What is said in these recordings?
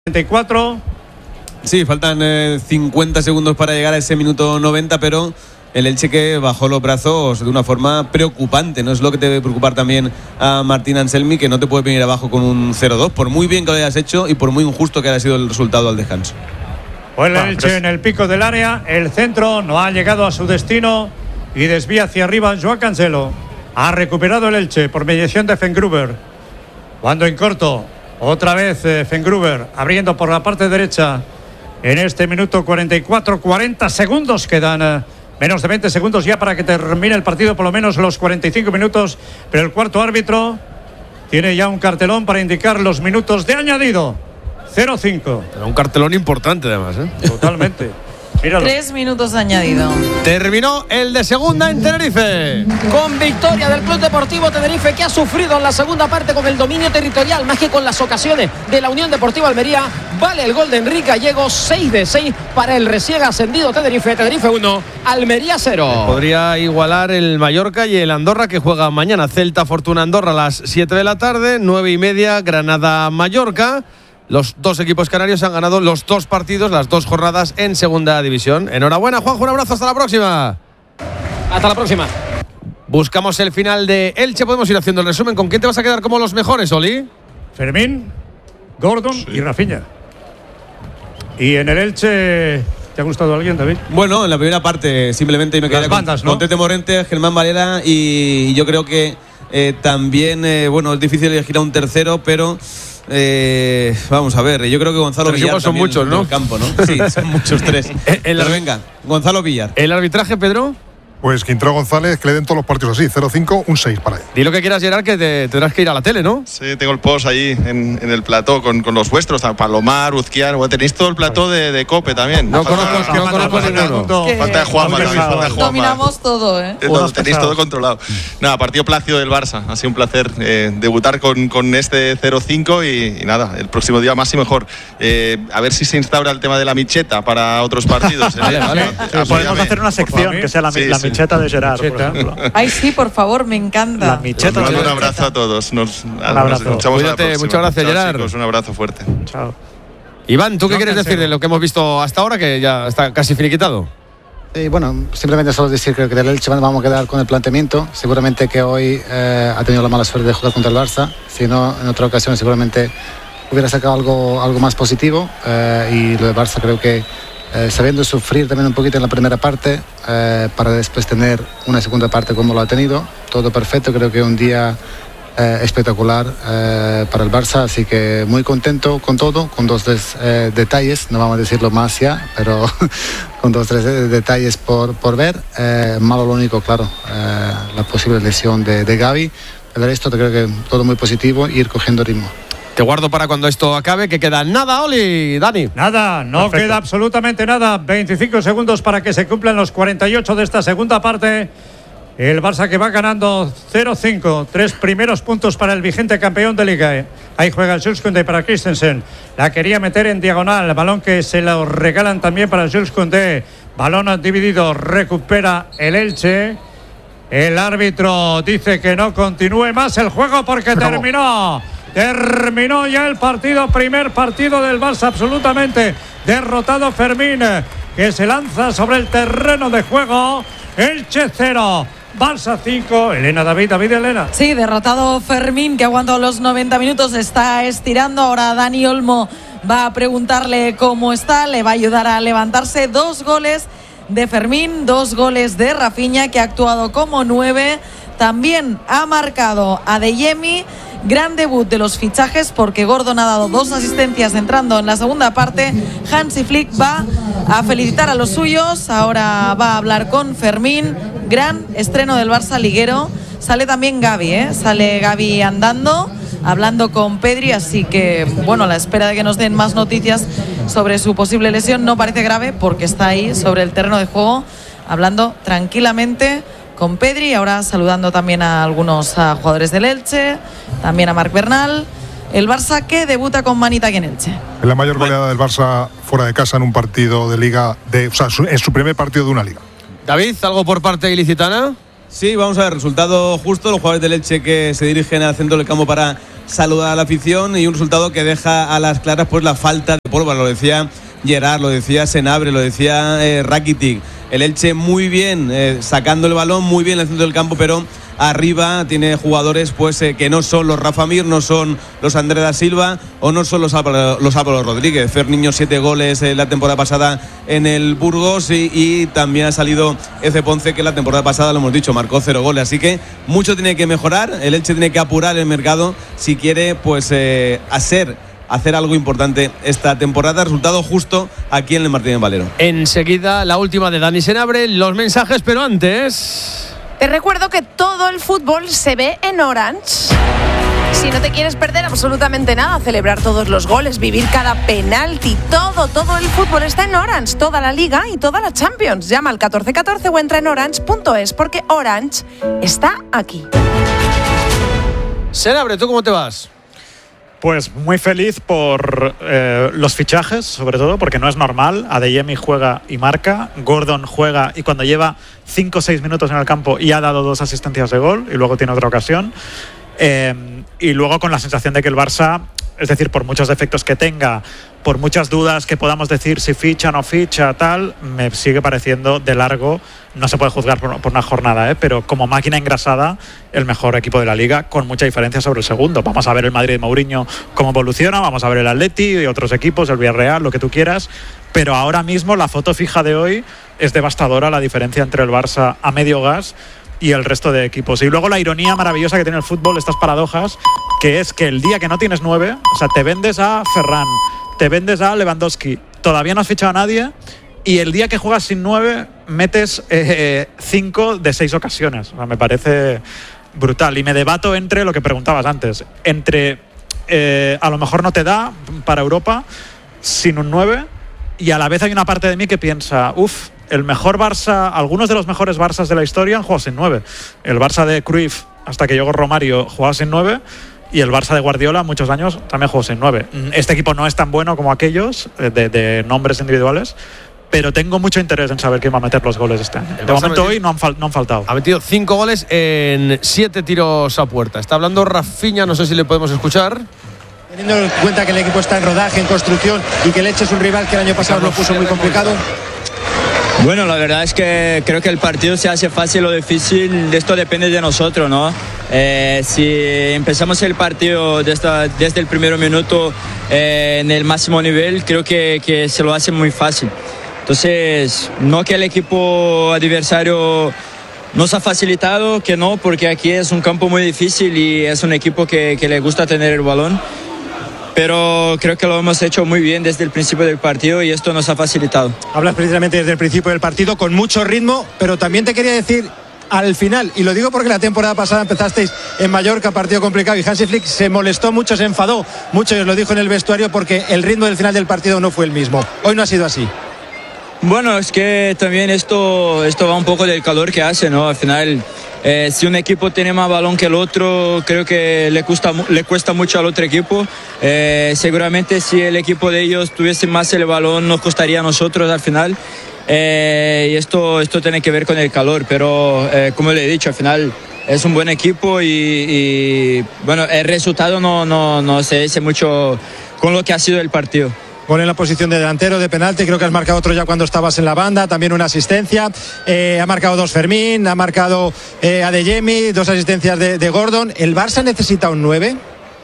34. Sí, faltan 50 segundos para llegar a ese minuto 90, pero el Elche que bajó los brazos de una forma preocupante. No es lo que te debe preocupar también a Martín Anselmi, que no te puede venir abajo con un 0-2, por muy bien que lo hayas hecho y por muy injusto que haya sido el resultado al descanso. Pues el Elche en el pico del área, el centro no ha llegado a su destino y desvía hacia arriba Joao Cancelo. Ha recuperado el Elche por mediación de Fengruber. Cuando en corto, otra vez Fengruber abriendo por la parte derecha. En este minuto 44, 40 segundos quedan. Menos de 20 segundos ya para que termine el partido, por lo menos los 45 minutos. Pero el cuarto árbitro tiene ya un cartelón para indicar los minutos de añadido. 0-5. Un cartelón importante además, ¿eh? Totalmente. Míralo. 3 minutos de añadido. Terminó el de segunda en Tenerife. Con victoria del Club Deportivo Tenerife, que ha sufrido en la segunda parte con el dominio territorial más que con las ocasiones de la Unión Deportiva Almería. Vale el gol de Enrique Gallego, 6 de 6 para el recién ascendido Tenerife. Tenerife 1, Almería 0. Podría igualar el Mallorca y el Andorra, que juega mañana. Celta Fortuna Andorra a las 7 de la tarde, 9:30 Granada Mallorca. Los dos equipos canarios han ganado los 2 partidos, las 2 jornadas en segunda división. Enhorabuena, Juanjo, un abrazo, hasta la próxima. Hasta la próxima. Buscamos el final de Elche, podemos ir haciendo el resumen. ¿Con quién te vas a quedar como los mejores, Oli? Fermín, Gordon y Rafinha. Y en el Elche, ¿te ha gustado alguien, David? Bueno, en la primera parte simplemente me quedé con Tete Morente, Germán Varela, y yo creo que también, bueno, es difícil elegir a un tercero, pero vamos a ver, yo creo que Gonzalo Villar son muchos, ¿no? En el campo, ¿no? Sí, son muchos 3. Pero venga, Gonzalo Villar. ¿El arbitraje, Pedro? Pues Quintero González, que le den todos los partidos así, 0-5, un 6 para él. Di lo que quieras, Gerard, que te tendrás que ir a la tele, ¿no? Sí, tengo el post ahí en el plató con los vuestros, Palomar, Uzquiar, bueno, tenéis todo el plató de COPE también. No conozco ninguno. Falta de Juanma, falta de Juanma. Dominamos todo, ¿eh? Tenéis todo controlado. Nada, partido plácido del Barça. Ha sido un placer debutar con este 0-5 y nada, el próximo día más y mejor. A ver si se instaura el tema de la micheta para otros partidos. Vale. Podemos hacer una sección que sea la micheta de Gerard, por ejemplo. Ay, sí, por favor, me encanta. La micheta. Un abrazo a todos. Nos escuchamos. Cuídate, muchas gracias, Gerard. Chicos, un abrazo fuerte. Chao. Iván, ¿tú qué quieres decir de lo que hemos visto hasta ahora, que ya está casi finiquitado? Bueno, simplemente solo decir que del Elche vamos a quedar con el planteamiento. Seguramente que hoy ha tenido la mala suerte de jugar contra el Barça. Si no, en otra ocasión seguramente hubiera sacado algo más positivo. Y lo de Barça creo que sabiendo sufrir también un poquito en la primera parte para después tener una segunda parte como lo ha tenido. Todo perfecto, creo que un día espectacular para el Barça, así que muy contento con todo, con 2 detalles, no vamos a decirlo más ya, pero con 2-3 detalles por ver. Malo lo único, claro, la posible lesión de Gavi. El resto creo que todo muy positivo, ir cogiendo ritmo. Te guardo para cuando esto acabe, que queda nada, Oli, Dani. Nada, no Perfecto. Queda absolutamente nada. 25 segundos para que se cumplan los 48 de esta segunda parte. El Barça que va ganando 0-5. 3 primeros puntos para el vigente campeón de Liga. Ahí juega Jules Koundé para Christensen. La quería meter en diagonal. El balón que se lo regalan también para Jules Koundé. Balón dividido. Recupera el Elche. El árbitro dice que no continúe más el juego porque terminó. Terminó ya el partido, primer partido del Barça absolutamente derrotado. Fermín, que se lanza sobre el terreno de juego. Elche 0, Barça 5. David Elena. Sí, derrotado Fermín, que ha aguantado los 90 minutos, está estirando. Ahora Dani Olmo va a preguntarle cómo está, le va a ayudar a levantarse. 2 goles de Fermín, 2 goles de Rafinha, que ha actuado como 9. También ha marcado Adeyemi. Gran debut de los fichajes, porque Gordon ha dado 2 asistencias entrando en la segunda parte. Hansi Flick va a felicitar a los suyos. Ahora va a hablar con Fermín. Gran estreno del Barça liguero. Sale también Gavi, sale Gavi andando, hablando con Pedri. Así que, bueno, a la espera de que nos den más noticias sobre su posible lesión. No parece grave porque está ahí sobre el terreno de juego, hablando tranquilamente con Pedri. Ahora saludando también a algunos jugadores del Elche, también a Marc Bernal. El Barça que debuta con manita aquí en Elche. Es la mayor goleada del Barça fuera de casa en un partido de Liga, en su primer partido de una Liga. David, ¿algo por parte ilicitana? Sí, vamos a ver, resultado justo. Los jugadores del Elche que se dirigen al centro del campo para saludar a la afición y un resultado que deja a las claras pues la falta de pólvora. Lo decía Gerard, lo decía Senabre, lo decía Rakitic. El Elche muy bien sacando el balón, muy bien en el centro del campo, pero arriba tiene jugadores pues que no son los Rafa Mir, no son los Andrés da Silva o no son los Álvaro Rodríguez. Ferniño 7 goles la temporada pasada en el Burgos y también ha salido Eze Ponce, que la temporada pasada, lo hemos dicho, marcó 0 goles. Así que mucho tiene que mejorar, el Elche tiene que apurar el mercado si quiere pues hacer algo importante esta temporada. Resultado justo aquí en el Martínez Valero. Enseguida la última de Dani Senabre, los mensajes, pero antes... Te recuerdo que todo el fútbol se ve en Orange. Si no te quieres perder absolutamente nada, celebrar todos los goles, vivir cada penalti, todo el fútbol está en Orange, toda la Liga y toda la Champions. Llama al 1414 o entra en orange.es porque Orange está aquí. Senabre, ¿tú cómo te vas? Pues muy feliz por los fichajes, sobre todo, porque no es normal. Adeyemi juega y marca, Gordon juega y cuando lleva 5 o 6 minutos en el campo y ha dado 2 asistencias de gol y luego tiene otra ocasión. Y luego con la sensación de que el Barça, es decir, por muchos defectos que tenga, por muchas dudas que podamos decir si ficha o no ficha, tal, me sigue pareciendo de largo, no se puede juzgar por una jornada, pero como máquina engrasada, el mejor equipo de la Liga, con mucha diferencia sobre el segundo. Vamos a ver el Madrid de Mourinho cómo evoluciona, vamos a ver el Atleti y otros equipos, el Villarreal, lo que tú quieras, pero ahora mismo la foto fija de hoy es devastadora, la diferencia entre el Barça a medio gas y el resto de equipos. Y luego la ironía maravillosa que tiene el fútbol, estas paradojas, que es que el día que no tienes 9, o sea, te vendes a Ferran, te vendes a Lewandowski, todavía no has fichado a nadie, y el día que juegas sin 9 metes 5 de 6 ocasiones. O sea, me parece brutal. Y me debato entre lo que preguntabas antes, entre a lo mejor no te da para Europa sin un 9, y a la vez hay una parte de mí que piensa, el mejor Barça, algunos de los mejores Barças de la historia han jugado sin 9. El Barça de Cruyff, hasta que llegó Romario, jugaba sin 9, y el Barça de Guardiola, muchos años, también jugó sin 9. Este equipo no es tan bueno como aquellos, de nombres individuales, pero tengo mucho interés en saber quién va a meter los goles este año. De momento hoy no han faltado. Ha metido 5 goles en 7 tiros a puerta. Está hablando Rafinha, no sé si le podemos escuchar. Teniendo en cuenta que el equipo está en rodaje, en construcción, y que el Elche es un rival que el año pasado lo puso muy complicado. Bueno, la verdad es que creo que el partido se hace fácil o difícil, esto depende de nosotros, ¿no? Si empezamos el partido desde el primer minuto en el máximo nivel, creo que se lo hace muy fácil. Entonces, no que el equipo adversario nos ha facilitado, que no, porque aquí es un campo muy difícil y es un equipo que le gusta tener el balón. Pero creo que lo hemos hecho muy bien desde el principio del partido y esto nos ha facilitado. Hablas precisamente desde el principio del partido con mucho ritmo, pero también te quería decir al final, y lo digo porque la temporada pasada empezasteis en Mallorca, partido complicado, y Hansi Flick se molestó mucho, se enfadó mucho, y os lo dijo en el vestuario, porque el ritmo del final del partido no fue el mismo. Hoy no ha sido así. Bueno, es que también esto va un poco del calor que hace, ¿no? Al final, si un equipo tiene más balón que el otro, creo que le cuesta mucho al otro equipo. Seguramente si el equipo de ellos tuviese más el balón, nos costaría a nosotros al final. Y esto tiene que ver con el calor, pero como le he dicho, al final es un buen equipo y bueno, el resultado no se dice mucho con lo que ha sido el partido. Gol en la posición de delantero, de penalti, creo que has marcado otro ya cuando estabas en la banda, también una asistencia, ha marcado 2 Fermín, ha marcado Adeyemi, 2 asistencias de Gordon. ¿El Barça necesita un 9?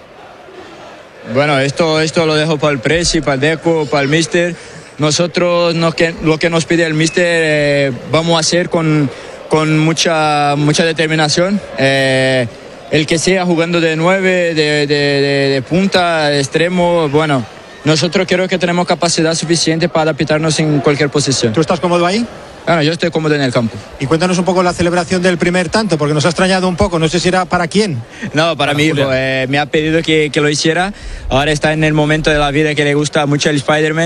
Bueno, esto lo dejo para el Presi, para el Deco, para el Mister. Nosotros lo que nos pide el Mister vamos a hacer con mucha determinación. El que sea jugando de 9, de punta, de extremo, bueno, nosotros creo que tenemos capacidad suficiente para adaptarnos en cualquier posición. ¿Tú estás cómodo ahí? Bueno, yo estoy cómodo en el campo. Y cuéntanos un poco la celebración del primer tanto, porque nos ha extrañado un poco, no sé si era para quién. No, para mí, me ha pedido que lo hiciera. Ahora está en el momento de la vida que le gusta mucho el Spider-Man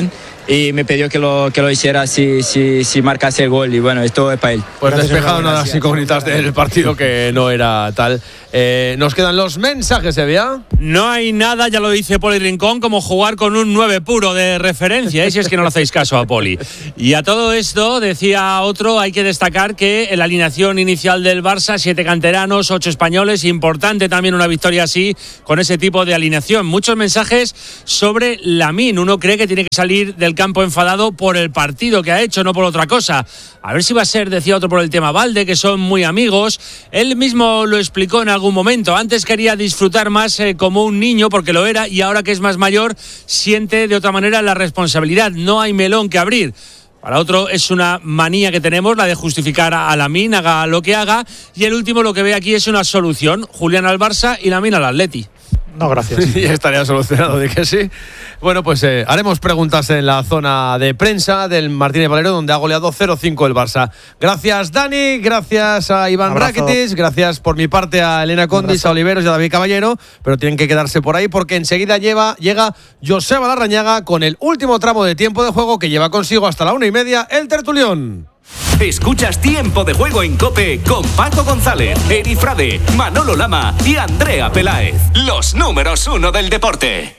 y me pidió que lo hiciera si marcase el gol, y bueno, esto es para él. Pues despejado una de las incógnitas del partido, que no era tal. Nos quedan los mensajes, Sevilla. No hay nada, ya lo dice Poli Rincón, como jugar con un 9 puro de referencia, si es que no le hacéis caso a Poli. Y a todo esto, decía otro, hay que destacar que en la alineación inicial del Barça, 7 canteranos, 8 españoles, importante también una victoria así, con ese tipo de alineación. Muchos mensajes sobre Lamine. Uno cree que tiene que salir del campo enfadado por el partido que ha hecho, no por otra cosa. A ver si va a ser, decía otro, por el tema Valde, que son muy amigos. Él mismo lo explicó en algún momento. Antes quería disfrutar más como un niño, porque lo era, y ahora que es más mayor, siente de otra manera la responsabilidad. No hay melón que abrir. Para otro es una manía que tenemos, la de justificar a Lamine, haga lo que haga. Y el último lo que ve aquí es una solución. Julián al Barça y Lamine al Atleti. No, gracias. Ya estaría solucionado, de que sí. Bueno, pues haremos preguntas en la zona de prensa del Martínez Valero, donde ha goleado 0-5 el Barça. Gracias, Dani. Gracias a Iván Rakitic. Gracias por mi parte a Elena Condis, a Oliveros y a David Caballero. Pero tienen que quedarse por ahí porque enseguida llega Joseba Larrañaga con el último tramo de tiempo de juego que lleva consigo hasta la 1:30 el tertulión. Escuchas Tiempo de Juego en COPE con Paco González, Eri Frade, Manolo Lama y Andrea Peláez. Los números 1 del deporte.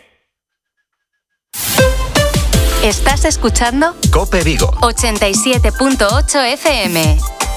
¿Estás escuchando? COPE Vigo 87.8 FM.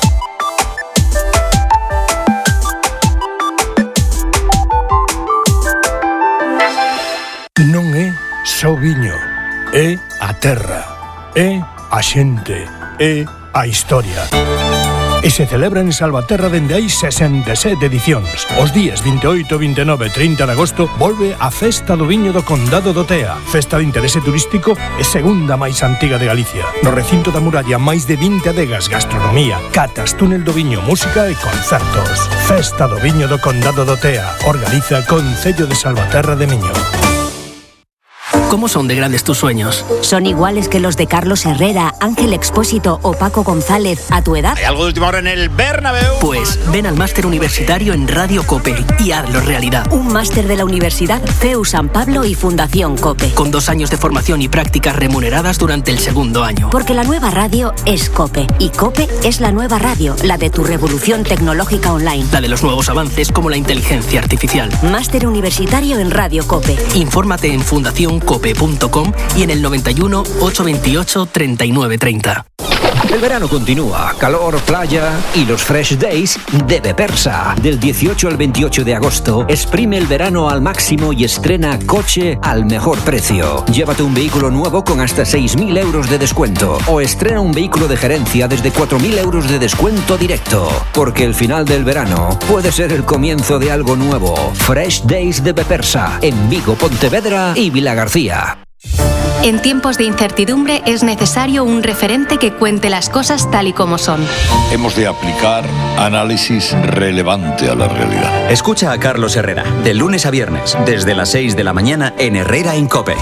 Non é só viño, é a terra, é a xente, é a historia. E se celebra en Salvaterra dende hai 67 edicións. Os días 28, 29 e 30 de agosto volve a Festa do Viño do Condado do Tea. Festa de interese turístico e segunda máis antiga de Galicia. No recinto da muralla, máis de 20 adegas, gastronomía, catas, túnel do viño, música e concertos. Festa do Viño do Condado do Tea. Organiza Concello de Salvaterra de Miño. ¿Cómo son de grandes tus sueños? ¿Son iguales que los de Carlos Herrera, Ángel Expósito o Paco González a tu edad? ¿Hay algo de última hora en el Bernabéu? Pues ven al máster universitario en Radio COPE y hazlo realidad. Un máster de la Universidad CEU San Pablo y Fundación COPE. Con 2 años de formación y prácticas remuneradas durante el segundo año. Porque la nueva radio es COPE. Y COPE es la nueva radio, la de tu revolución tecnológica online. La de los nuevos avances como la inteligencia artificial. Máster universitario en Radio COPE. Infórmate en fundacioncope.com y en el 91 828 3930. El verano continúa, calor, playa y los Fresh Days de Bepersa. Del 18 al 28 de agosto, exprime el verano al máximo y estrena coche al mejor precio. Llévate un vehículo nuevo con hasta 6.000 euros de descuento o estrena un vehículo de gerencia desde 4.000 euros de descuento directo. Porque el final del verano puede ser el comienzo de algo nuevo. Fresh Days de Bepersa, en Vigo, Pontevedra y Vilagarcía. En tiempos de incertidumbre es necesario un referente que cuente las cosas tal y como son. Hemos de aplicar análisis relevante a la realidad. Escucha a Carlos Herrera, de lunes a viernes, desde las 6 de la mañana en Herrera en COPE.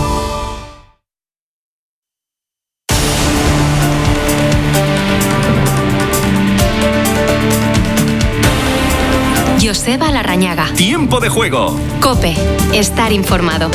Joseba Larrañaga. Tiempo de Juego. COPE. Estar informado.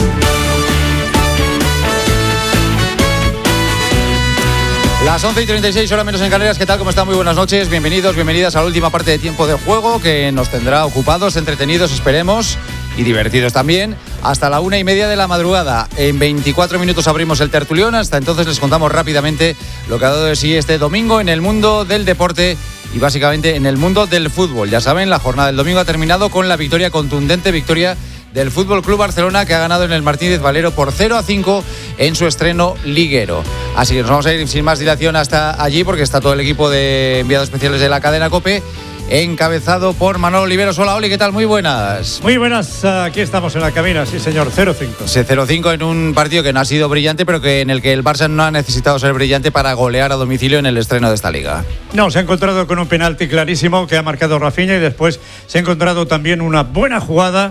Las 11:36, hora menos en Canarias. ¿Qué tal? ¿Cómo están? Muy buenas noches. Bienvenidos, bienvenidas a la última parte de Tiempo de Juego, que nos tendrá ocupados, entretenidos, esperemos, y divertidos también, hasta la 1:30 de la madrugada. En 24 minutos abrimos el tertulión. Hasta entonces les contamos rápidamente lo que ha dado de sí este domingo en el mundo del deporte y básicamente en el mundo del fútbol. Ya saben, la jornada del domingo ha terminado con la victoria, contundente victoria del Fútbol Club Barcelona, que ha ganado en el Martínez Valero por 0-5 en su estreno liguero. Así que nos vamos a ir sin más dilación hasta allí, porque está todo el equipo de enviados especiales de la cadena COPE, encabezado por Manolo Oliveros. Hola, Oli, ¿qué tal? Muy buenas. Muy buenas, aquí estamos en la cabina, sí señor, 0-5. 0-5 en un partido que no ha sido brillante, pero que en el que el Barça no ha necesitado ser brillante para golear a domicilio en el estreno de esta liga. No, se ha encontrado con un penalti clarísimo que ha marcado Rafinha, y después se ha encontrado también una buena jugada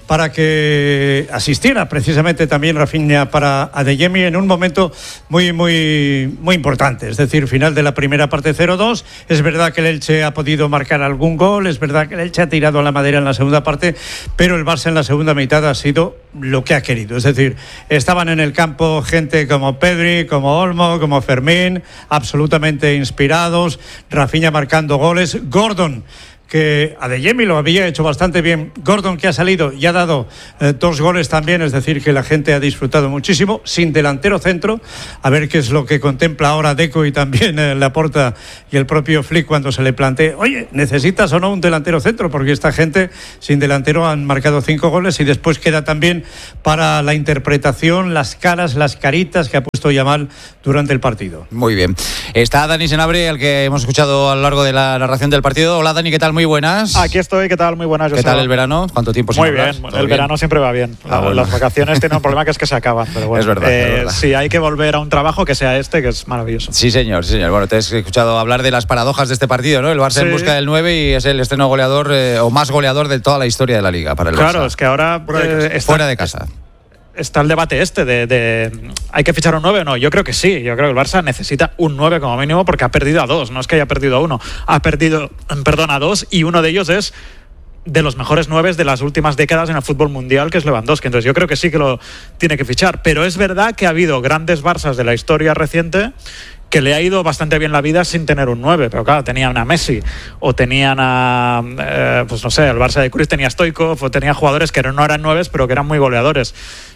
para que asistiera precisamente también Rafinha para Adeyemi en un momento muy importante. Es decir, final de la primera parte 0-2. Es verdad que el Elche ha podido marcar algún gol, es verdad que el Elche ha tirado a la madera en la segunda parte, pero el Barça en la segunda mitad ha sido lo que ha querido. Es decir, estaban en el campo gente como Pedri, como Olmo, como Fermín, absolutamente inspirados. Rafinha marcando goles. Gordon, que Adeyemi lo había hecho bastante bien. Gordon, que ha salido y ha dado 2 goles también, es decir, que la gente ha disfrutado muchísimo, sin delantero centro. A ver qué es lo que contempla ahora Deco y también Laporta y el propio Flick cuando se le plantee, oye, ¿necesitas o no un delantero centro? Porque esta gente sin delantero han marcado 5 goles y después queda también para la interpretación, las caras, las caritas que ha puesto Yamal durante el partido. Muy bien. Está Dani Senabre, al que hemos escuchado a lo largo de la narración del partido. Hola, Dani, ¿qué tal? Muy buenas. Aquí estoy, ¿qué tal? Muy buenas. ¿Qué tal el verano? ¿Cuánto tiempo sin hablar? Muy bien, el verano siempre va bien. Bueno. Las vacaciones tienen un problema que es que se acaban, pero bueno. Es verdad. Sí, hay que volver a un trabajo que sea que es maravilloso. Sí, señor, sí, señor. Bueno, te he escuchado hablar de las paradojas de este partido, ¿no? El Barça en busca del 9 y es el estreno goleador o más goleador de toda la historia de la Liga para el Barça. Claro, es que ahora fuera de casa. Está el debate de ¿hay que fichar un 9 o no? Yo creo que sí. Yo creo que el Barça necesita un 9 como mínimo porque ha perdido a 2. No es que haya perdido a 1. Ha perdido, a 2 y uno de ellos es de los mejores 9 de las últimas décadas en el fútbol mundial, que es Lewandowski. Entonces yo creo que sí que lo tiene que fichar. Pero es verdad que ha habido grandes Barças de la historia reciente que le ha ido bastante bien la vida sin tener un 9, pero claro, tenían a Messi o tenían a, pues no sé, el Barça de Cruz tenía a Stoichkov o tenía jugadores que no eran 9 pero que eran muy goleadores.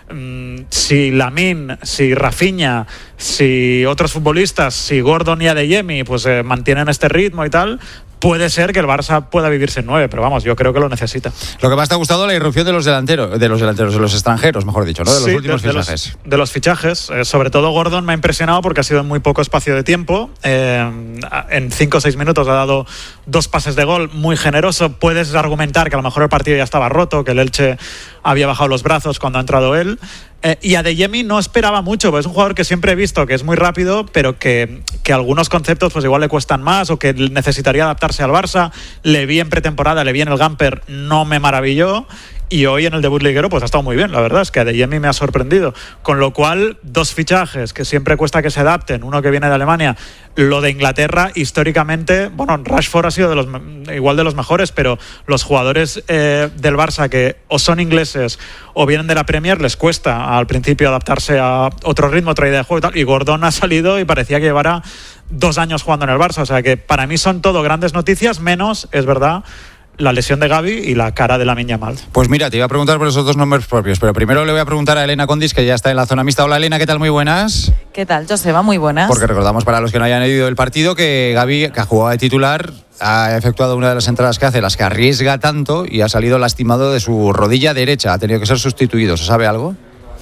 Si Lamine, si Rafinha, si otros futbolistas, si Gordon y Adeyemi pues mantienen este ritmo y tal, puede ser que el Barça pueda vivirse en 9, pero vamos, yo creo que lo necesita. Lo que más te ha gustado, la irrupción de los extranjeros, mejor dicho, ¿no? De los últimos fichajes. De los fichajes, sobre todo Gordon me ha impresionado porque ha sido en muy poco espacio de tiempo. En 5 o 6 minutos ha dado 2 pases de gol, muy generoso. Puedes argumentar que a lo mejor el partido ya estaba roto, que el Elche había bajado los brazos cuando ha entrado él. Y Adeyemi no esperaba mucho, porque es un jugador que siempre he visto que es muy rápido, pero que algunos conceptos pues igual le cuestan más o que necesitaría adaptarse al Barça. Le vi en pretemporada, le vi en el Gamper, no me maravilló. Y hoy en el debut liguero pues ha estado muy bien, la verdad es que Adeyemi me ha sorprendido, con lo cual 2 fichajes que siempre cuesta que se adapten, uno que viene de Alemania. Lo de Inglaterra históricamente, bueno, Rashford ha sido igual de los mejores, pero los jugadores del Barça que o son ingleses o vienen de la Premier les cuesta al principio adaptarse a otro ritmo, otra idea de juego y tal, y Gordon ha salido y parecía que llevara 2 años jugando en el Barça, o sea que para mí son todo grandes noticias, menos, es verdad, la lesión de Gavi y la cara de Lamine Yamal. Pues mira, te iba a preguntar por esos 2 nombres propios, pero primero le voy a preguntar a Elena Condis, que ya está en la zona mixta. Hola Elena, ¿qué tal? Muy buenas. ¿Qué tal, Joseba? Muy buenas. Porque recordamos para los que no hayan oído el partido que Gavi, que ha jugado de titular, ha efectuado una de las entradas que hace, las que arriesga tanto, y ha salido lastimado de su rodilla derecha. Ha tenido que ser sustituido. ¿Se sabe algo?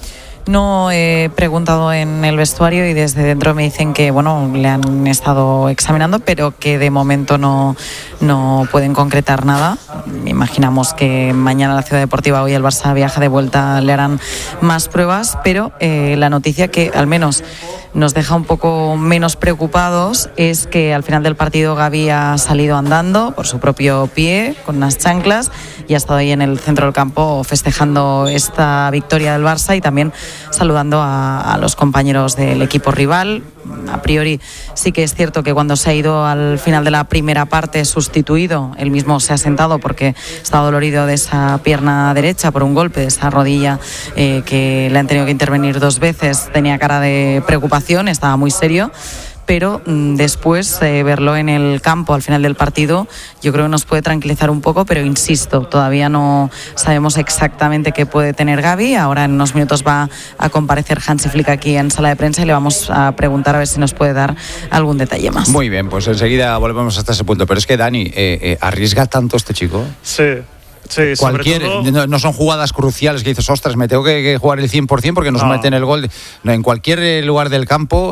No he preguntado en el vestuario y desde dentro me dicen que bueno, le han estado examinando, pero que de momento no pueden concretar nada. Imaginamos que mañana a la Ciudad Deportiva, hoy el Barça viaja de vuelta, le harán más pruebas, pero la noticia que al menos nos deja un poco menos preocupados es que al final del partido Gavi ha salido andando por su propio pie con unas chanclas y ha estado ahí en el centro del campo festejando esta victoria del Barça y también saludando a los compañeros del equipo rival. A priori sí que es cierto que cuando se ha ido al final de la primera parte sustituido, él mismo se ha sentado porque estaba dolorido de esa pierna derecha por un golpe, de esa rodilla que le han tenido que intervenir 2 veces. Tenía cara de preocupación, estaba muy serio, pero después verlo en el campo al final del partido yo creo que nos puede tranquilizar un poco, pero insisto, todavía no sabemos exactamente qué puede tener Gavi. Ahora en unos minutos va a comparecer Hansi Flick aquí en sala de prensa y le vamos a preguntar a ver si nos puede dar algún detalle más. Muy bien, pues enseguida volvemos hasta ese punto, pero es que Dani, ¿arriesga tanto este chico? Sí. Sí, no son jugadas cruciales que dices, ostras, me tengo que jugar el 100% porque nos meten el gol. No, en cualquier lugar del campo,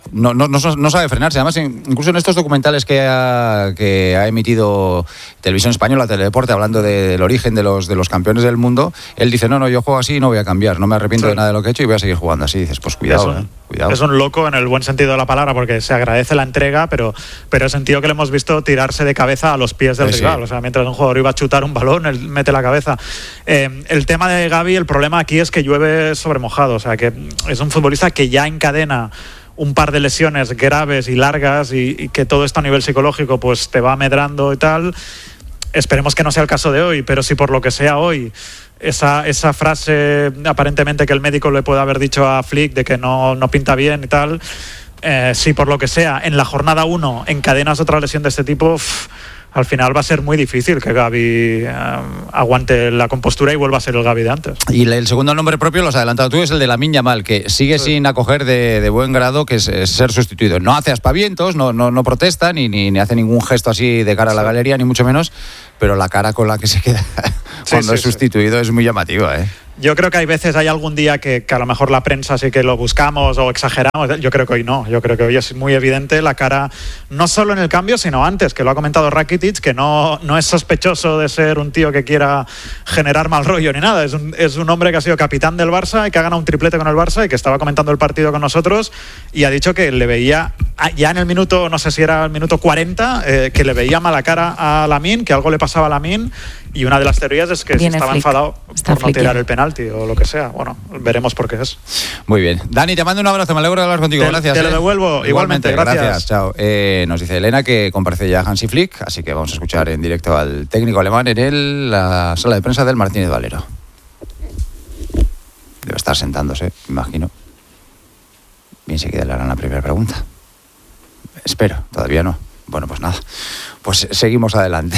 no sabe frenarse. Además, incluso en estos documentales que ha emitido Televisión Española, Teledeporte, hablando del origen de los campeones del mundo, él dice, no, yo juego así y no voy a cambiar, no me arrepiento de nada de lo que he hecho y voy a seguir jugando así. Dices, pues cuidado, cuidado. Es un loco en el buen sentido de la palabra, porque se agradece la entrega, pero he sentido que le hemos visto tirarse de cabeza a los pies del rival. Sí. O sea, mientras un jugador iba a chutar un balón, él mete la cabeza. El tema de Gavi, el problema aquí es que llueve sobre mojado. O sea, que es un futbolista que ya encadena un par de lesiones graves y largas y que todo esto a nivel psicológico pues te va medrando y tal. Esperemos que no sea el caso de hoy, pero si por lo que sea hoy esa frase aparentemente que el médico le puede haber dicho a Flick de que no pinta bien y tal, si por lo que sea en la jornada 1 encadenas otra lesión de este tipo, al final va a ser muy difícil que Gavi aguante la compostura y vuelva a ser el Gavi de antes. Y el segundo nombre propio, lo has adelantado tú, es el de Lamine Yamal, que sigue sin acoger de buen grado, que es ser sustituido. No hace aspavientos, no protesta, ni hace ningún gesto así de cara a la galería, ni mucho menos, pero la cara con la que se queda cuando es sustituido es muy llamativa, Yo creo que hay algún día que a lo mejor la prensa sí que lo buscamos o exageramos. Yo creo que hoy no. Yo creo que hoy es muy evidente la cara, no solo en el cambio, sino antes, que lo ha comentado Rakitic, que no es sospechoso de ser un tío que quiera generar mal rollo ni nada. Es un hombre que ha sido capitán del Barça y que ha ganado un triplete con el Barça y que estaba comentando el partido con nosotros y ha dicho que le veía ya en el minuto, no sé si era el minuto 40, que le veía mala cara a Lamine, que algo le pasaba a Lamine. Y una de las teorías es que estaba enfadado por no tirar el penalti o lo que sea. Bueno, veremos por qué es. Muy bien. Dani, te mando un abrazo, me alegro de hablar contigo. Gracias. Te lo devuelvo. Igualmente, gracias. Chao. Nos dice Elena que comparece ya Hansi Flick, así que vamos a escuchar en directo al técnico alemán en la sala de prensa del Martínez Valero. Debe estar sentándose, imagino. Bien, enseguida le harán la primera pregunta. Espero, todavía no. Bueno, pues nada. Pues seguimos adelante.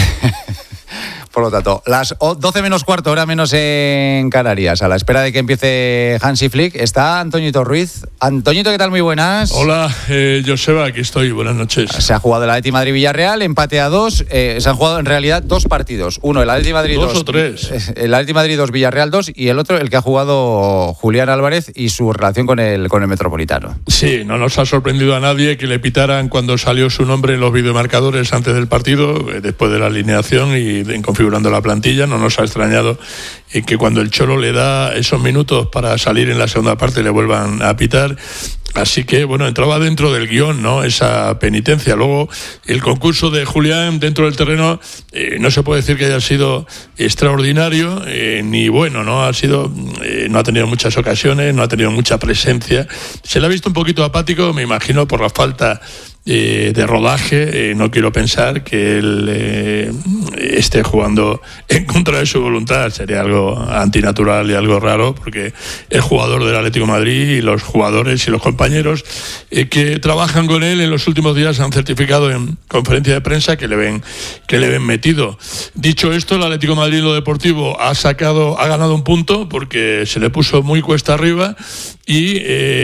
Por lo tanto, las 12 menos cuarto, hora menos en Canarias. A la espera de que empiece Hansi Flick, está Antoñito Ruiz. Antoñito, ¿qué tal? Muy buenas. Hola, Joseba, aquí estoy. Buenas noches. Se ha jugado el Atleti Madrid-Villarreal, empate a 2. Se han jugado en realidad 2 partidos. Uno, el Atleti Madrid 2. 2 o 3. El Atleti Madrid 2, Villarreal 2. Y el otro, el que ha jugado Julián Álvarez y su relación con el Metropolitano. Sí, no nos ha sorprendido a nadie que le pitaran cuando salió su nombre en los videomarcadores antes del partido, después de la alineación y configurando la plantilla. No nos ha extrañado que cuando el Cholo le da esos minutos para salir en la segunda parte le vuelvan a pitar. Así que, bueno, entraba dentro del guión, ¿no? Esa penitencia. Luego, el concurso de Julián dentro del terreno no se puede decir que haya sido extraordinario, ni bueno, ¿no? No ha tenido muchas ocasiones, no ha tenido mucha presencia. Se le ha visto un poquito apático, me imagino, por la falta de rodaje. No quiero pensar que él esté jugando en contra de su voluntad. Sería algo antinatural y algo raro, porque el jugador del Atlético de Madrid y los jugadores y los compañeros que trabajan con él en los últimos días han certificado en conferencia de prensa que le ven metido. Dicho esto, el Atlético de Madrid en lo deportivo ha ganado un punto porque se le puso muy cuesta arriba y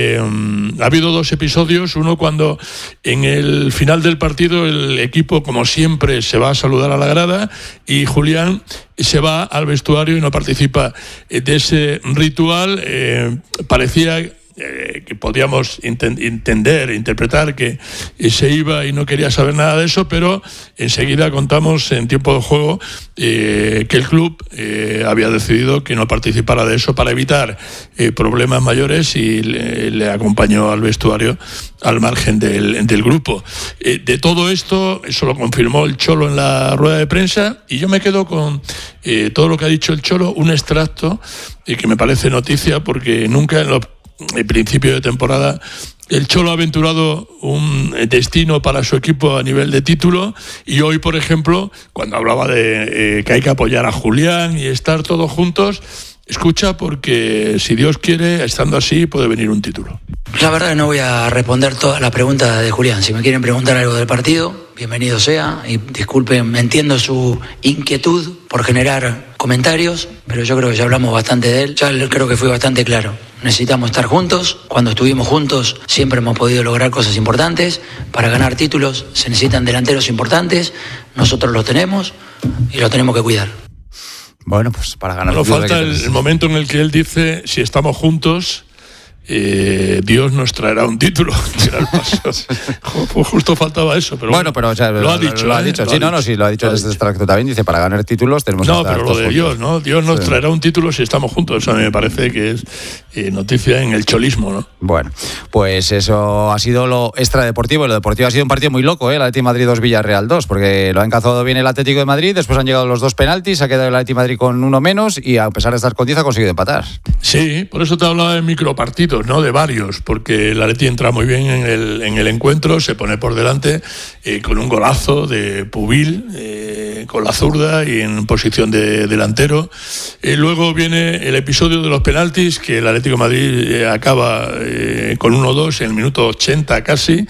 ha habido 2 episodios. Uno cuando en el final del partido el equipo, como siempre, se va a saludar a la grada y Julián se va al vestuario y no participa de ese ritual. Parecía que podíamos interpretar que se iba y no quería saber nada de eso, pero enseguida contamos en tiempo de juego que el club había decidido que no participara de eso para evitar problemas mayores y le acompañó al vestuario al margen del grupo. De todo esto, eso lo confirmó el Cholo en la rueda de prensa y yo me quedo con todo lo que ha dicho el Cholo, un extracto que me parece noticia porque nunca en el principio de temporada el Cholo ha aventurado un destino para su equipo a nivel de título y hoy, por ejemplo, cuando hablaba de que hay que apoyar a Julián y estar todos juntos, escucha, porque si Dios quiere, estando así, puede venir un título. La verdad que no voy a responder todas las preguntas de Julián. Si me quieren preguntar algo del partido, bienvenido sea. Y disculpen, entiendo su inquietud por generar comentarios, pero yo creo que ya hablamos bastante de él. Ya creo que fui bastante claro. Necesitamos estar juntos. Cuando estuvimos juntos siempre hemos podido lograr cosas importantes. Para ganar títulos se necesitan delanteros importantes. Nosotros los tenemos y los tenemos que cuidar. Bueno, pues para ganar... Falta el momento en el que él dice, si estamos juntos... Dios nos traerá un título. Pues justo faltaba eso. Pero bueno, pero o sea, lo ha dicho. Lo ha dicho. Sí, lo ha dicho en este extracto también. Dice, para ganar títulos tenemos que estar pero lo de juntos. Dios, ¿no? Dios nos traerá un título si estamos juntos. Eso a mí me parece que es noticia en el cholismo, ¿no? Bueno, pues eso ha sido lo extradeportivo. Y lo deportivo ha sido un partido muy loco, el Atleti Madrid 2, Villarreal 2, porque lo ha encazado bien el Atlético de Madrid, después han llegado los 2 penaltis, ha quedado el Atleti Madrid con 1 menos y a pesar de estar con 10 ha conseguido empatar. Sí, por eso te hablaba de micropartidos, ¿no? De varios, porque el Atleti entra muy bien en el encuentro, se pone por delante con un golazo de Pubil, con la zurda y en posición de delantero. Luego viene el episodio de los penaltis, que el Atlético de Madrid acaba con 1-2 en el minuto 80 casi,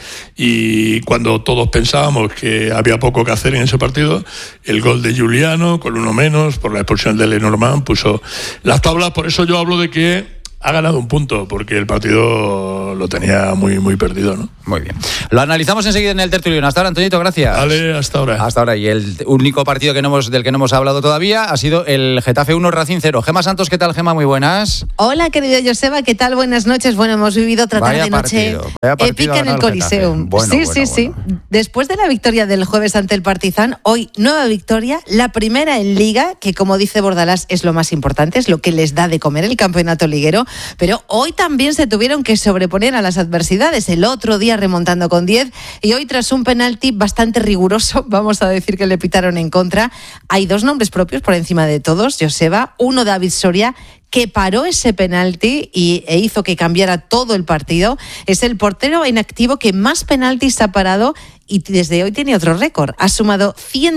y cuando todos pensábamos que había poco que hacer en ese partido, el gol de Giuliano, con 1 menos, por la expulsión de Lenormand, puso las tablas. Por eso yo hablo de que ha ganado un punto, porque el partido lo tenía muy, muy perdido, ¿no? Muy bien. Lo analizamos enseguida en el tertulión. Hasta ahora, Antoñito, gracias. Vale, hasta ahora. Hasta ahora. Y el único partido del que no hemos hablado todavía ha sido el Getafe 1, Racing 0. Gema Santos, ¿qué tal, Gema? Muy buenas. Hola, querido Joseba, ¿qué tal? Buenas noches. Bueno, hemos vivido otra tarde noche épica en el Coliseum. Sí. Después de la victoria del jueves ante el Partizan, hoy nueva victoria, la primera en Liga, que como dice Bordalás es lo más importante, es lo que les da de comer el campeonato liguero. Pero hoy también se tuvieron que sobreponer a las adversidades. El otro día remontando con 10 y hoy tras un penalti bastante riguroso, vamos a decir que le pitaron en contra. Hay 2 nombres propios por encima de todos, Joseba. Uno, David Soria, que paró ese penalti e hizo que cambiara todo el partido. Es el portero en activo que más penaltis ha parado y desde hoy tiene otro récord. Ha sumado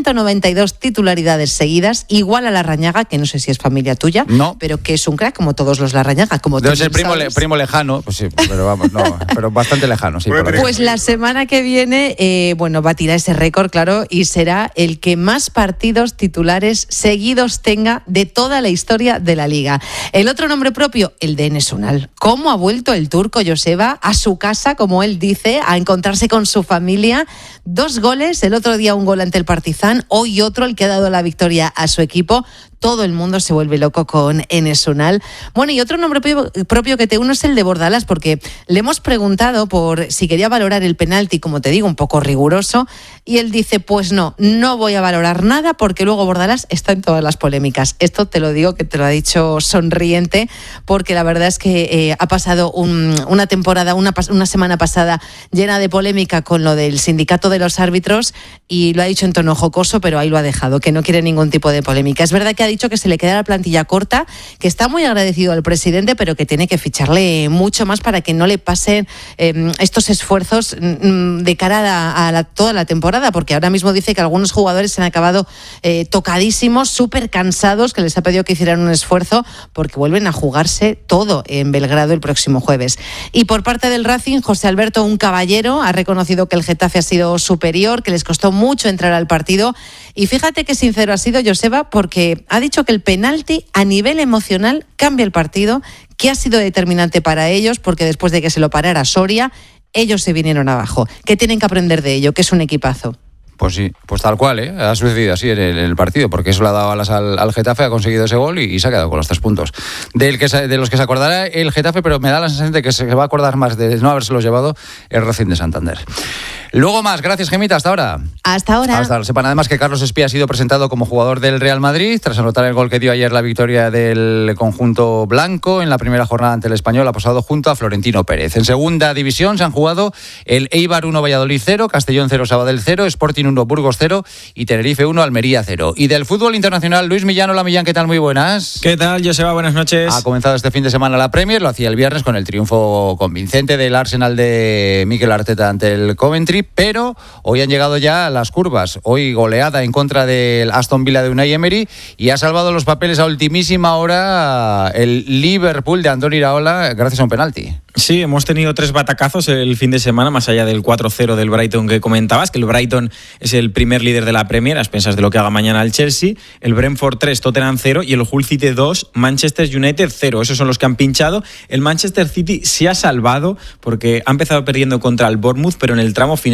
192 titularidades seguidas, igual a Larrañaga, que no sé si es familia tuya, pero que es un crack como todos los Larrañaga. Debe ser primo lejano, pues sí, pero vamos, pero bastante lejano. Sí, pues la semana que viene, batirá ese récord, claro, y será el que más partidos titulares seguidos tenga de toda la historia de la Liga. El otro nombre propio, el de Enes Unal. ¿Cómo ha vuelto el turco Joseba a su casa, como él dice, a encontrarse con su familia? 2 goles, el otro día un gol ante el Partizan, hoy otro, el que ha dado la victoria a su equipo. Todo el mundo se vuelve loco con Enes Unal. Bueno, y otro nombre propio que te uno es el de Bordalás, porque le hemos preguntado por si quería valorar el penalti, como te digo, un poco riguroso, y él dice, pues no voy a valorar nada, porque luego Bordalás está en todas las polémicas. Esto te lo digo, que te lo ha dicho sonriente, porque la verdad es que ha pasado una temporada, una semana pasada llena de polémica con lo del sindicato de los árbitros, y lo ha dicho en tono jocoso, pero ahí lo ha dejado, que no quiere ningún tipo de polémica. Es verdad que ha dicho que se le queda la plantilla corta, que está muy agradecido al presidente, pero que tiene que ficharle mucho más para que no le pasen estos esfuerzos de cara a toda la temporada, porque ahora mismo dice que algunos jugadores se han acabado tocadísimos, súper cansados, que les ha pedido que hicieran un esfuerzo porque vuelven a jugarse todo en Belgrado el próximo jueves. Y por parte del Racing, José Alberto, un caballero, ha reconocido que el Getafe ha sido superior, que les costó mucho entrar al partido, y fíjate qué sincero ha sido Joseba, porque ha dicho que el penalti a nivel emocional cambia el partido, que ha sido determinante para ellos, porque después de que se lo parara Soria, ellos se vinieron abajo, que tienen que aprender de ello, que es un equipazo. Pues sí, pues tal cual, ha sucedido así en el partido, porque eso le ha dado alas al Getafe, ha conseguido ese gol y se ha quedado con los 3 puntos. De los que se acordará el Getafe, pero me da la sensación de que se va a acordar más de no habérselos llevado el Racing de Santander. Luego más, gracias Gemita, hasta ahora. Hasta ahora. Hasta ahora. Sepan además que Carlos Espía ha sido presentado como jugador del Real Madrid tras anotar el gol que dio ayer la victoria del conjunto blanco en la primera jornada ante el Español, ha posado junto a Florentino Pérez. En segunda división se han jugado el Eibar 1, Valladolid 0, Castellón 0, Sabadell 0, Sporting 1, Burgos 0 y Tenerife 1, Almería 0. Y del fútbol internacional, Luis Millán. Hola Millán, ¿qué tal? Muy buenas. ¿Qué tal, Joseba? Buenas noches. Ha comenzado este fin de semana la Premier, lo hacía el viernes con el triunfo convincente del Arsenal de Mikel Arteta ante el Coventry, pero hoy han llegado ya las curvas. Hoy goleada en contra del Aston Villa de Unai Emery y ha salvado los papeles a ultimísima hora el Liverpool de Andoni Iraola gracias a un penalti. Sí, hemos tenido 3 batacazos el fin de semana, más allá del 4-0 del Brighton que comentabas, que el Brighton es el primer líder de la Premier, a expensas de lo que haga mañana el Chelsea, el Brentford 3, Tottenham 0 y el Hull City 2, Manchester United 0. Esos son los que han pinchado. El Manchester City se ha salvado porque ha empezado perdiendo contra el Bournemouth, pero en el tramo final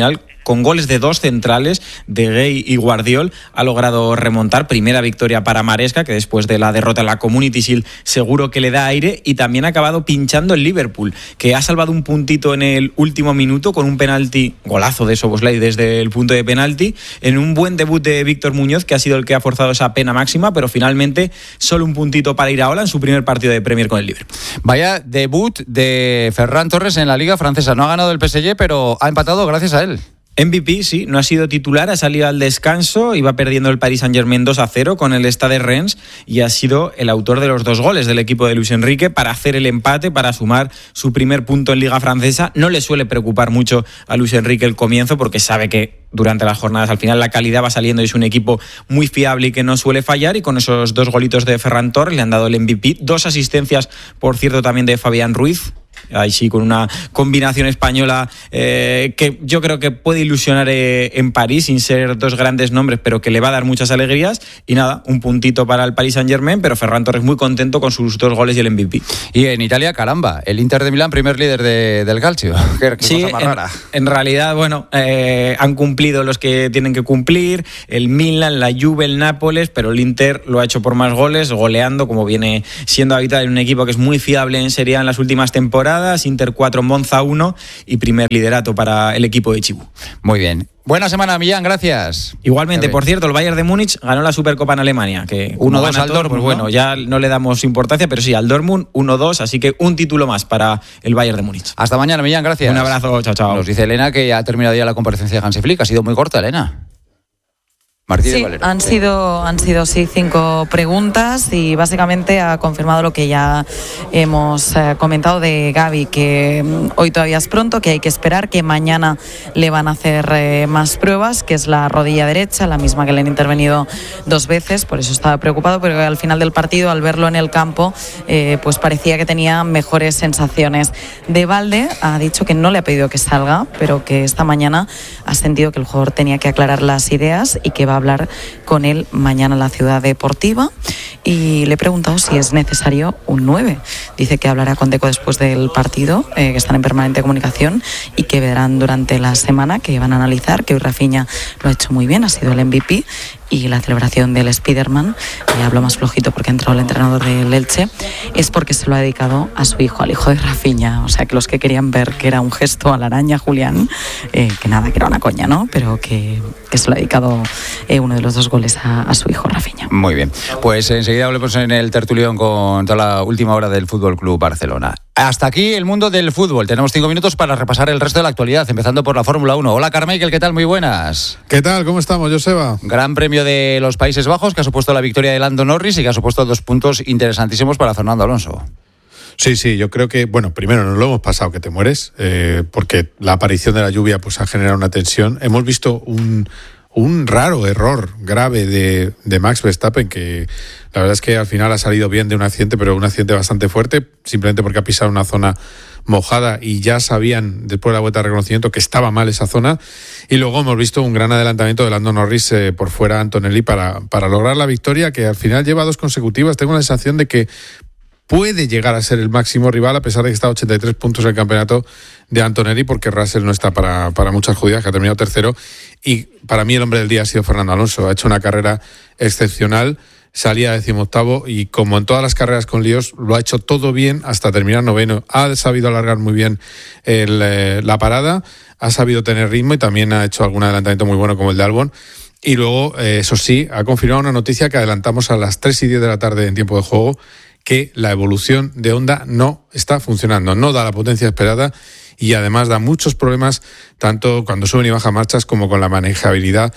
con goles de dos centrales, de Gay y Guardiol, ha logrado remontar. Primera victoria para Maresca, que después de la derrota en la Community Shield seguro que le da aire, y también ha acabado pinchando el Liverpool, que ha salvado un puntito en el último minuto con un penalti, golazo de Szoboszlai desde el punto de penalti, en un buen debut de Víctor Muñoz, que ha sido el que ha forzado esa pena máxima, pero finalmente solo un puntito para Iraola en su primer partido de Premier con el Liverpool. Vaya debut de Ferran Torres en la Liga Francesa. No ha ganado el PSG, pero ha empatado gracias a él. MVP, sí, no ha sido titular, ha salido al descanso, iba perdiendo el Paris Saint-Germain 2-0 con el Stade Reims y ha sido el autor de los 2 goles del equipo de Luis Enrique para hacer el empate, para sumar su primer punto en Liga Francesa. No le suele preocupar mucho a Luis Enrique el comienzo porque sabe que durante las jornadas al final la calidad va saliendo y es un equipo muy fiable y que no suele fallar, y con esos 2 golitos de Ferran Torres le han dado el MVP. 2 asistencias, por cierto, también de Fabián Ruiz. Ahí sí, con una combinación española que yo creo que puede ilusionar en París, sin ser 2 grandes nombres, pero que le va a dar muchas alegrías. Y nada, un puntito para el Paris Saint-Germain, pero Ferran Torres muy contento con sus 2 goles y el MVP. Y en Italia, caramba, el Inter de Milán, primer líder del Calcio. Qué sí, cosa más rara. En realidad, bueno, han cumplido los que tienen que cumplir, el Milan, la Juve, el Nápoles, pero el Inter lo ha hecho por más goles, goleando, como viene siendo habitual en un equipo que es muy fiable en Serie A en las últimas temporadas. Inter 4, Monza 1 y primer liderato para el equipo de Chibú. Muy bien. Buena semana, Millán, gracias. Igualmente, por cierto, el Bayern de Múnich ganó la Supercopa en Alemania, que 1-2 al Dortmund, pues bueno, ya no le damos importancia, pero sí, al Dortmund 1-2, así que un título más para el Bayern de Múnich. Hasta mañana, Millán, gracias. Un abrazo, chao, chao. Nos dice Elena que ha terminado ya la comparecencia de Hansi Flick. Ha sido muy corta, Elena. Martí de Valero. Han sido 5 preguntas y básicamente ha confirmado lo que ya hemos comentado de Gavi, que hoy todavía es pronto, que hay que esperar, que mañana le van a hacer más pruebas, que es la rodilla derecha, la misma que le han intervenido 2 veces, por eso estaba preocupado, pero al final del partido, al verlo en el campo, pues parecía que tenía mejores sensaciones. De Valde ha dicho que no le ha pedido que salga, pero que esta mañana ha sentido que el jugador tenía que aclarar las ideas y que va a hablar con él mañana en la Ciudad Deportiva, y le he preguntado si es necesario un 9. Dice que hablará con Deco después del partido, que están en permanente comunicación y que verán durante la semana, que van a analizar, que hoy Rafinha lo ha hecho muy bien, ha sido el MVP, y la celebración del Spiderman, y hablo más flojito porque ha entrado el entrenador del Elche, es porque se lo ha dedicado a su hijo, al hijo de Rafinha. O sea, que los que querían ver que era un gesto a la araña, Julián, que nada, que era una coña, ¿no? Pero que se lo ha dedicado uno de los 2 goles a su hijo, Rafinha. Muy bien, pues enseguida hablemos en el tertulión con toda la última hora del Fútbol Club Barcelona. Hasta aquí el mundo del fútbol. Tenemos 5 minutos para repasar el resto de la actualidad, empezando por la Fórmula 1. Hola, Carmichael, ¿qué tal? Muy buenas. ¿Qué tal? ¿Cómo estamos, Joseba? Gran Premio de los Países Bajos, que ha supuesto la victoria de Lando Norris y que ha supuesto 2 puntos interesantísimos para Fernando Alonso. Sí, yo creo que, bueno, primero nos lo hemos pasado que te mueres, porque la aparición de la lluvia pues ha generado una tensión. Hemos visto un raro error grave de Max Verstappen, que la verdad es que al final ha salido bien de un accidente, pero un accidente bastante fuerte, simplemente porque ha pisado una zona mojada y ya sabían después de la vuelta de reconocimiento que estaba mal esa zona. Y luego hemos visto un gran adelantamiento de Lando Norris por fuera de Antonelli para lograr la victoria, que al final lleva 2 consecutivas. Tengo la sensación de que puede llegar a ser el máximo rival, a pesar de que está a 83 puntos en el campeonato de Antonelli, porque Russell no está para muchas judías, que ha terminado tercero. Y para mí el hombre del día ha sido Fernando Alonso. Ha hecho una carrera excepcional, salía 18º y, como en todas las carreras con líos, lo ha hecho todo bien hasta terminar 9º. Ha sabido alargar muy bien la parada, ha sabido tener ritmo y también ha hecho algún adelantamiento muy bueno como el de Albon. Y luego, eso sí, ha confirmado una noticia que adelantamos a las 3:10 de la tarde en tiempo de juego, que la evolución de Honda no está funcionando, no da la potencia esperada y además da muchos problemas tanto cuando suben y bajan marchas como con la manejabilidad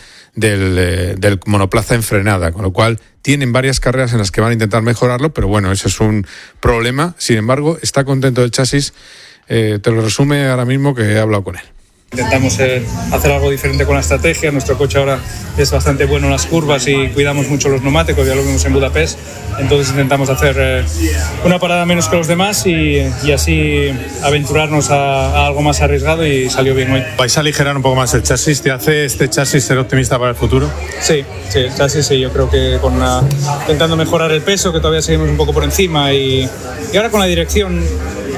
del monoplaza en frenada, con lo cual tienen varias carreras en las que van a intentar mejorarlo, pero bueno, ese es un problema. Sin embargo, está contento del chasis, te lo resume ahora mismo que he hablado con él. Intentamos hacer algo diferente con la estrategia. Nuestro coche ahora es bastante bueno en las curvas y cuidamos mucho los neumáticos, ya lo vimos en Budapest. Entonces intentamos hacer una parada menos que los demás y así aventurarnos a algo más arriesgado, y salió bien hoy. ¿Vais a aligerar un poco más el chasis? ¿Te hace este chasis ser optimista para el futuro? Sí, el chasis sí. Yo creo que intentando mejorar el peso, que todavía seguimos un poco por encima, y ahora con la dirección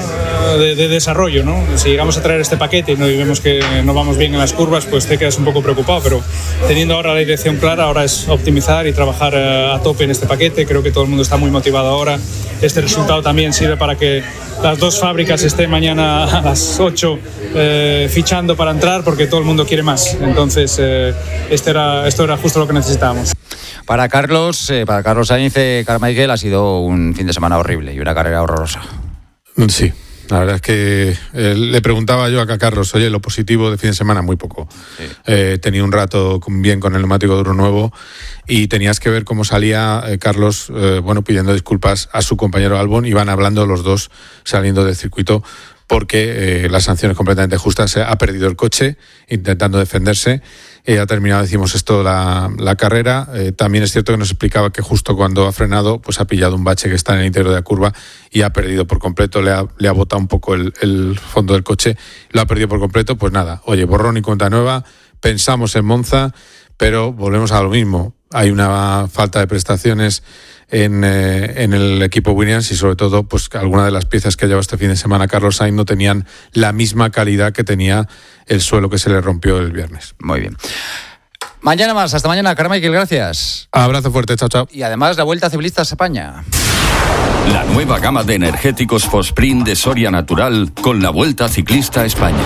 de desarrollo, ¿no? Si llegamos a traer este paquete y vemos que no vamos bien en las curvas, pues te quedas un poco preocupado, pero teniendo ahora la dirección clara, ahora es optimizar y trabajar a tope en este paquete. Creo que todo el mundo está muy motivado ahora. Este resultado también sirve para que las dos fábricas estén mañana a las 8 fichando para entrar, porque todo el mundo quiere más. Entonces, esto era justo lo que necesitábamos. Para Carlos Sainz, Carmichael, ha sido un fin de semana horrible y una carrera horrorosa. Sí, la verdad es que le preguntaba yo a Carlos, oye, lo positivo de fin de semana, muy poco. Sí. Tenía un rato bien con el neumático duro nuevo y tenías que ver cómo salía Carlos, pidiendo disculpas a su compañero Albon. Iban hablando los dos saliendo del circuito porque la sanción es completamente justa. Se ha perdido el coche intentando defenderse. Ha terminado, decimos esto, la carrera. También es cierto que nos explicaba que justo cuando ha frenado, pues ha pillado un bache que está en el interior de la curva y ha perdido por completo, le ha botado un poco el fondo del coche, lo ha perdido por completo. Pues nada, oye, borrón y cuenta nueva, pensamos en Monza, pero volvemos a lo mismo. Hay una falta de prestaciones en el equipo Williams y sobre todo pues algunas de las piezas que ha llevado este fin de semana Carlos Sainz no tenían la misma calidad que tenía el suelo que se le rompió el viernes. Muy bien. Mañana más, hasta mañana, Carmichael, gracias. Abrazo fuerte, chao, chao. Y además la Vuelta Ciclista a España. La nueva gama de energéticos Fosprint de Soria Natural con la Vuelta Ciclista a España.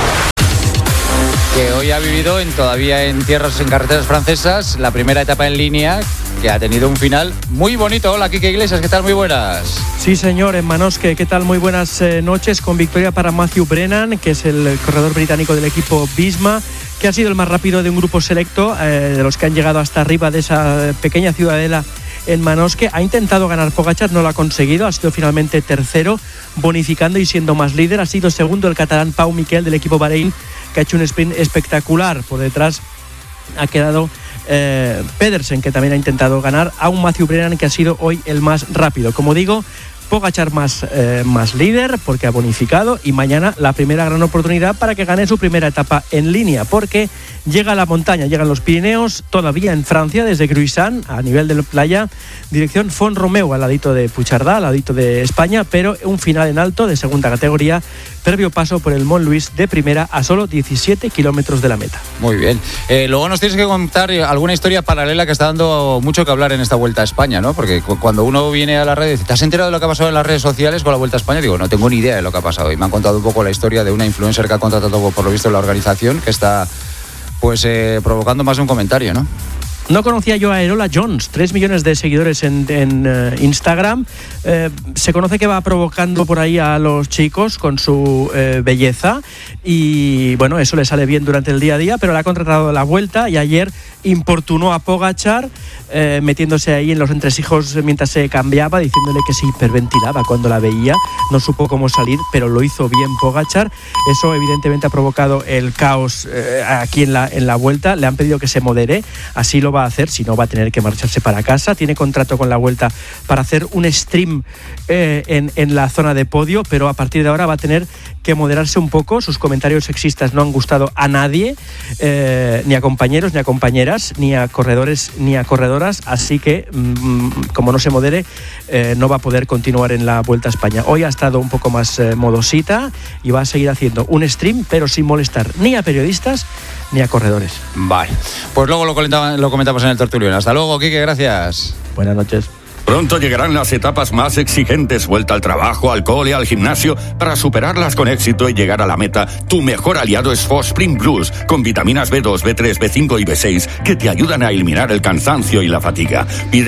Que hoy ha vivido todavía en tierras, en carreteras francesas, la primera etapa en línea, que ha tenido un final muy bonito. Hola, Quique Iglesias, ¿qué tal? Muy buenas. Sí, señor, en Manosque, ¿qué tal? Muy buenas noches, con victoria para Matthew Brennan, que es el corredor británico del equipo Visma, que ha sido el más rápido de un grupo selecto, de los que han llegado hasta arriba de esa pequeña ciudadela en Manosque. Ha intentado ganar Pogačar, no lo ha conseguido, ha sido finalmente tercero, bonificando y siendo más líder. Ha sido segundo el catalán Pau Miquel del equipo Bahrein, que ha hecho un sprint espectacular. Por detrás ha quedado Pedersen, que también ha intentado ganar, a un Matthew Brennan que ha sido hoy el más rápido. Como digo, Pogačar más líder porque ha bonificado, y mañana la primera gran oportunidad para que gane su primera etapa en línea, porque llega la montaña, llegan los Pirineos, todavía en Francia, desde Cruisán, a nivel de la playa, dirección Font-Romeu, al ladito de Puigcerdá, al ladito de España, pero un final en alto de segunda categoría, previo paso por el Mont Louis de primera, a solo 17 kilómetros de la meta. Muy bien. Luego nos tienes que contar alguna historia paralela que está dando mucho que hablar en esta Vuelta a España, ¿no? Porque cuando uno viene a la red y dice, ¿te has enterado de lo que ha pasado en las redes sociales con la Vuelta a España? Digo, no tengo ni idea de lo que ha pasado. Y me han contado un poco la historia de una influencer que ha contratado, por lo visto, la organización, que está pues provocando más de un comentario, ¿no? No conocía yo a Erola Jones, 3 millones de seguidores en Instagram. Se conoce que va provocando por ahí a los chicos con su belleza, y bueno, eso le sale bien durante el día a día, pero le ha contratado la Vuelta y ayer importunó a Pogačar, metiéndose ahí en los entresijos mientras se cambiaba, diciéndole que se hiperventilaba cuando la veía. No supo cómo salir, pero lo hizo bien Pogačar. Eso evidentemente ha provocado el caos aquí en la Vuelta. Le han pedido que se modere, así lo va a hacer, si no va a tener que marcharse para casa. Tiene contrato con la Vuelta para hacer un stream en la zona de podio, pero a partir de ahora va a tener que moderarse un poco. Sus comentarios sexistas no han gustado a nadie, ni a compañeros, ni a compañeras, ni a corredores, ni a corredoras, así que como no se modere, no va a poder continuar en la Vuelta a España. Hoy ha estado un poco más modosita y va a seguir haciendo un stream, pero sin molestar ni a periodistas ni a corredores. Vale, pues luego lo comentamos en el tertulión. Hasta luego, Quique, gracias. Buenas noches. Pronto llegarán las etapas más exigentes, vuelta al trabajo, al cole, al gimnasio. Para superarlas con éxito y llegar a la meta, tu mejor aliado es Fosprint Plus, con vitaminas B2, B3, B5 y B6, que te ayudan a eliminar el cansancio y la fatiga. Pide